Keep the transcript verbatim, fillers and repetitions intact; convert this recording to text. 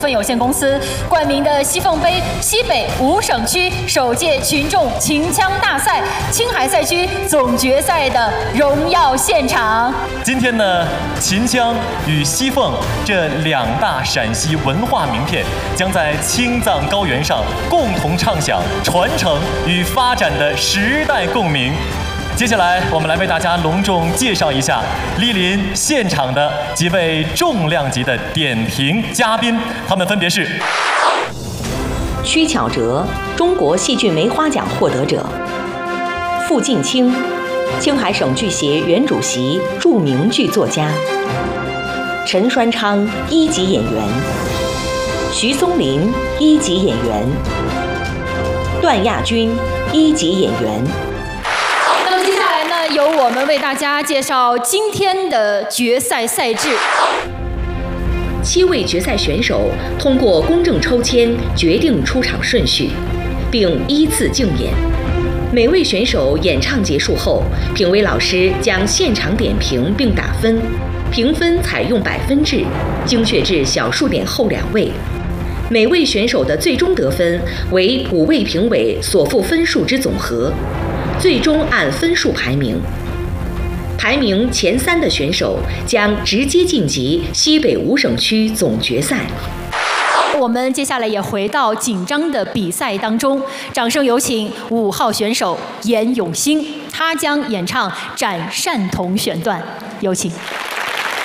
份有限公司冠名的西凤杯西北五省区首届群众秦腔大赛青海赛区总决赛的荣耀现场。 今天呢，秦腔与西凤这两大陕西文化名片将在青藏高原上共同唱响传承与发展的时代共鸣。接下来，我们来为大家隆重介绍一下莅临现场的几位重量级的点评嘉宾，他们分别是曲巧哲，中国戏剧梅花奖获得者；傅进清，青海省剧协原主席、著名剧作家；陈栓昌，一级演员；徐松林，一级演员；段亚军，一级演员。 由我们为大家介绍今天的决赛赛制。 七位决赛选手通过公正抽签决定出场顺序，并依次竞演。每位选手演唱结束后，评委老师将现场点评并打分，评分采用百分制，精确至小数点后两位。每位选手的最终得分为五位评委所负分数之总和。最终按分数排名，排名前三的选手将直接晋级西北五省区总决赛。 我们接下来也回到紧张的比赛当中，掌声有请五号选手严永兴，他将演唱《斩善童》选段，有请。